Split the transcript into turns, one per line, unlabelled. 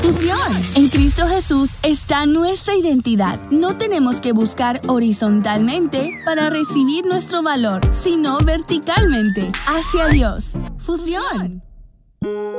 Fusión. En Cristo Jesús está nuestra identidad. No tenemos que buscar horizontalmente para recibir nuestro valor, sino verticalmente, hacia Dios. Fusión.